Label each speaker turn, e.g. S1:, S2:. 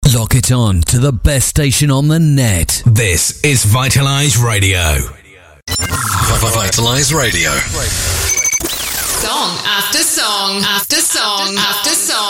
S1: Lock it on to the best station on the net. This is Vitalize Radio.
S2: Vitalize Radio.
S3: Song after song after song after song.